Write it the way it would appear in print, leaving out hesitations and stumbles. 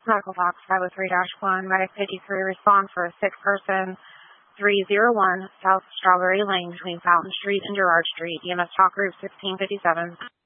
Medical Box 503-1, Medic 53, respond for a sick person, 301 South Strawberry Lane between Fountain Street and Gerard Street, EMS Talk Group 1657.